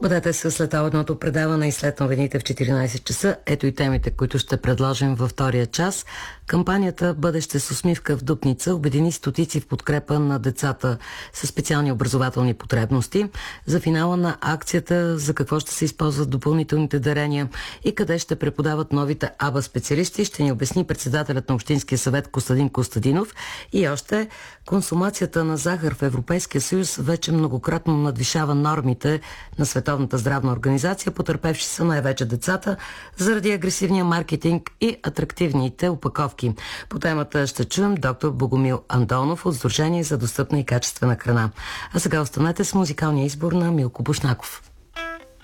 Бъдете с следобедното предаване и след новините в 14 часа. Ето и темите, които ще предложим във втория час. Кампанията "Бъдеще с усмивка" в Дупница обедини стотици в подкрепа на децата със специални образователни потребности. За финала на акцията за какво ще се използват допълнителните дарения и къде ще преподават новите АБА специалисти ще ни обясни председателят на Общинския съвет Костадин Костадинов. И още, консумацията на захар в Европейския съюз вече многократно надвишава нормите на Световната здравна организация, потърпевши са най-вече децата заради агресивния маркетинг и атрактивните опаковки. По темата ще чуем доктор Богомил Андонов от Сдружение за достъпна и качествена храна. А сега останете с музикалния избор на Милко Бушнаков.